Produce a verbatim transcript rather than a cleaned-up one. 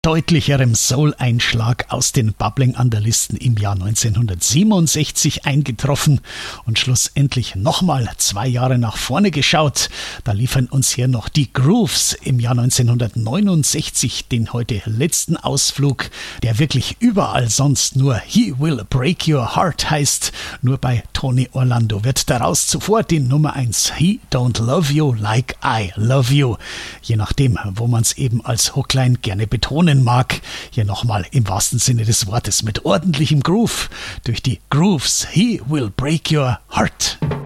deutlicherem Soul-Einschlag aus den Bubbling-Underlisten im Jahr neunzehnhundertsiebenundsechzig eingetroffen und schlussendlich nochmal zwei Jahre nach vorne geschaut. Da liefern uns hier noch die Grooves im Jahr neunzehnhundertneunundsechzig den heute letzten Ausflug, der wirklich überall sonst nur He Will Break Your Heart heißt. Nur bei Tony Orlando wird daraus zuvor die Nummer eins He Don't Love You Like I Love You. Je nachdem, wo man es eben als Hookline gerne betonen mag. Hier nochmal im wahrsten Sinne des Wortes mit ordentlichem Groove durch die Grooves He Will Break Your Heart.